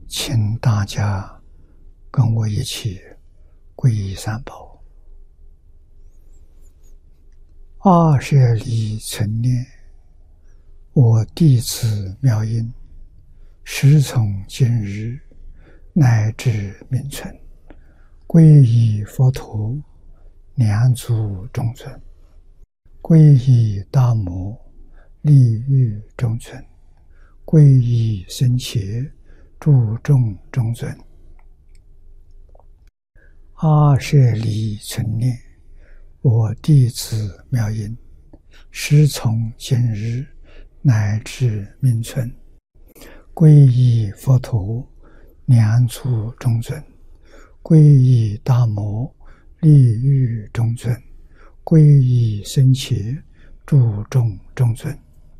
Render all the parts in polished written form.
请大家跟我一起皈依三宝。二舍离存念，我弟子妙音，时从今日乃至命存，皈依佛陀，两足中尊；皈依大摩，利欲中尊；皈依僧伽，注重中尊。阿舍离存念，我弟子妙音，时从今日乃至命存，皈依佛陀，两足中尊；皈依大摩，利欲中尊；皈依僧伽，注重中尊。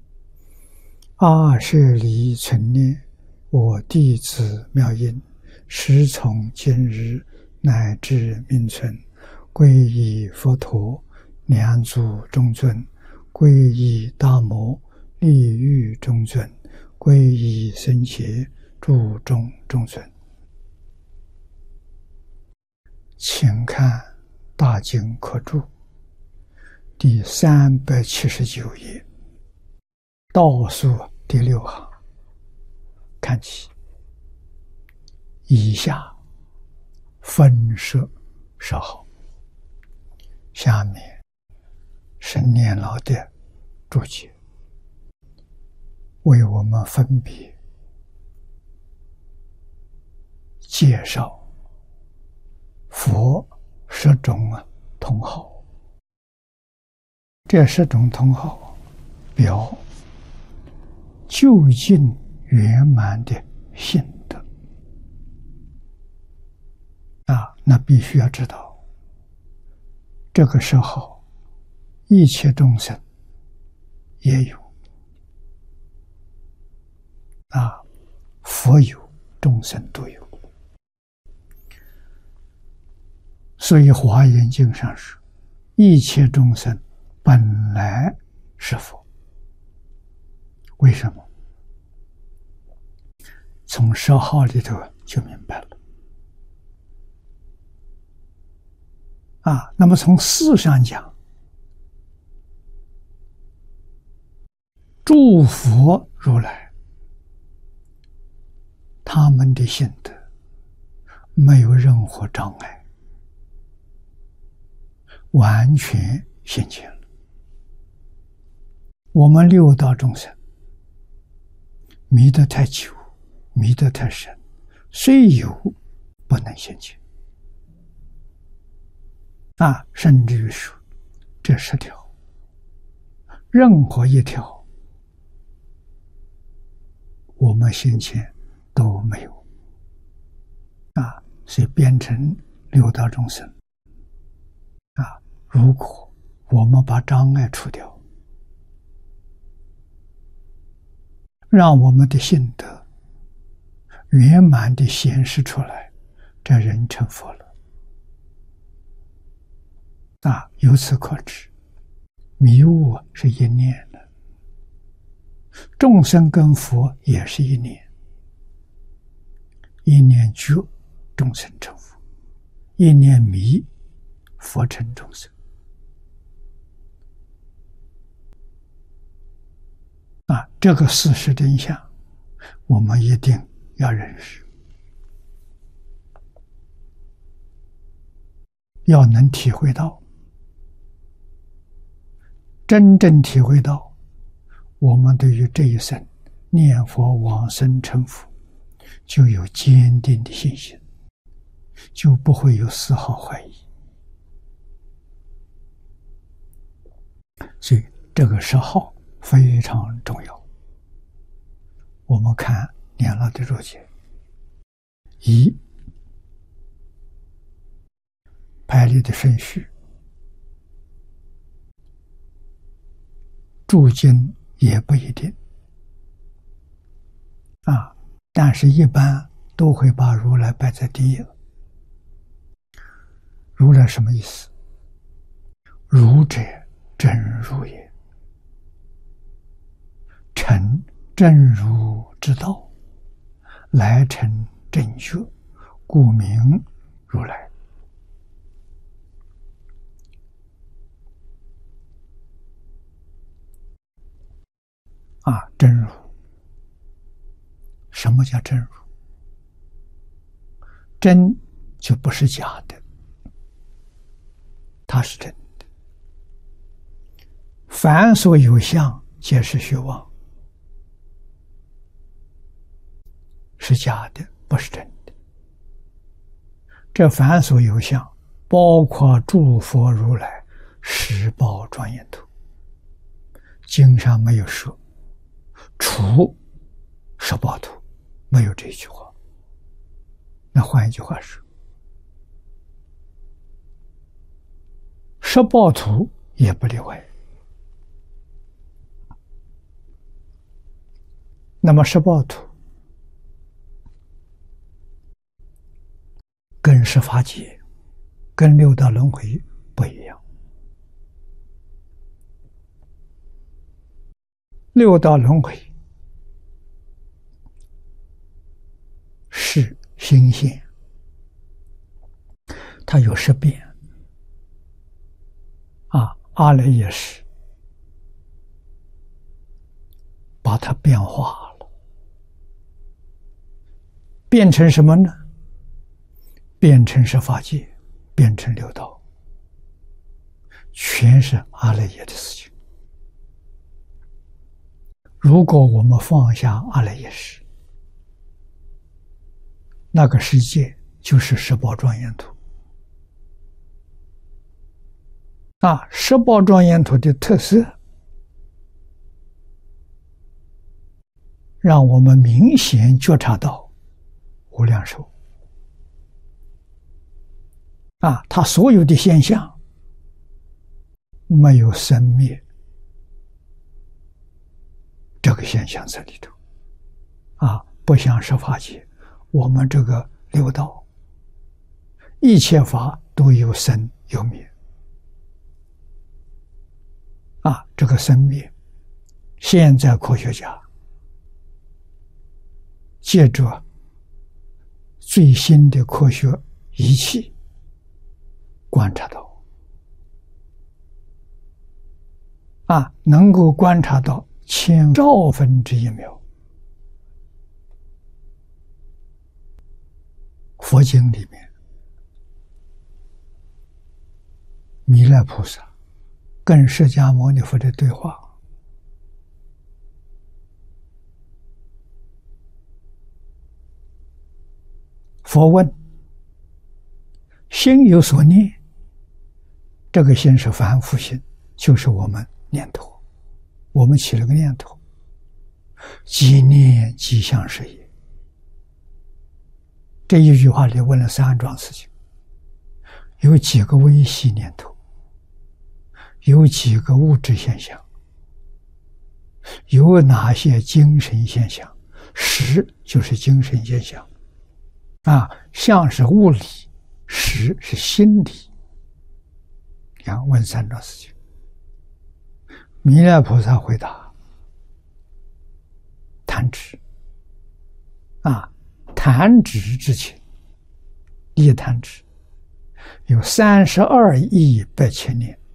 阿舍离存念，我弟子妙音，时从今日乃至命存，皈依佛陀，两足中尊；皈依大摩，利欲中尊；皈依僧伽，注重中尊。请看大经科注第379页，倒数第6行，看起以下分摄十号，下面是念老的注解，为我们分别介绍佛10种通号。这10种通号表究竟圆满的性德那必须要知道，这个10号一切众生也有佛有，众生都有。所以华严经上说，一切众生本来是佛。为什么？从10号里头就明白了那么从事上讲，诸佛如来他们的性德没有任何障碍，完全现前了。我们六道众生迷得太久，迷得太深，虽有不能现前甚至于说这10条任何一条我们先前都没有所以变成六道众生如果我们把障碍除掉，让我们的性德圆满地显示出来，这人成佛了由此可知，迷悟是一念的，众生跟佛也是一念，一念觉，众生成佛；一念迷，佛成众生这个事实真相我们一定要认识，要能体会到，真正体会到，我们对于这一生念佛往生成佛就有坚定的信心，就不会有丝毫怀疑。所以这个10号非常重要。我们看念老的注解，一，排列的顺序，注经也不一定但是一般都会把如来摆在第一个。如来什么意思？如者真如也，成真如之道，来成正觉，故名如来。真如，什么叫真如？真就不是假的，它是真的。凡所有相，皆是虚妄，是假的，不是真的。这凡所有相，包括诸佛如来十报庄严图。经上没有说除十报图，没有这句话。那换一句话说，十报图也不例外。那么十报图跟十法界、跟六道轮回不一样。六道轮回是心现，它有十变。阿赖耶识把它变化了，变成什么呢？变成十法界，变成六道，全是阿赖耶的事情。如果我们放下阿赖耶识，那个世界就是十报庄严图。十报庄严图的特色，让我们明显觉察到无量寿。它所有的现象没有生灭这个现象在里头。不像十法界，我们这个六道一切法都有生有灭。这个生灭，现在科学家借着最新的科学仪器观察到，能够观察到1000兆分之一秒。佛经里面，弥勒菩萨跟释迦牟尼佛的对话，佛问：心有所念，这个心是凡夫心，就是我们念头，我们起了个念头，即念即相是也。这一句话里问了3桩事情：有几个微细念头，有几个物质现象，有哪些精神现象？识就是精神现象，相是物理，识是心理。问3桩事情，弥勒菩萨回答：弹指。弹指之情，一弹指有32亿8千年。